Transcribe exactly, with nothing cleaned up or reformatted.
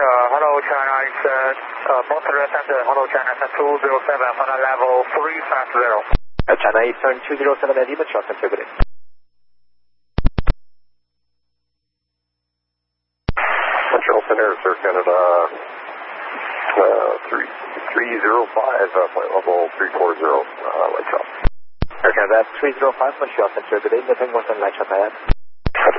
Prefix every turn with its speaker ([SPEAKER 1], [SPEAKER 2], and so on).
[SPEAKER 1] hello China, it's uh, uh, Montreal Center, hello China, two zero seven, final level three five zero.
[SPEAKER 2] Uh, China Eastern two zero seven at Lima, Charles Center, good day.
[SPEAKER 3] Montreal Center, Sir Canada, uh, three three zero five, uh, flight level three four zero, uh, light shot.
[SPEAKER 2] Air Canada three zero five, Montreal Center, good day, nothing more than light shot I have.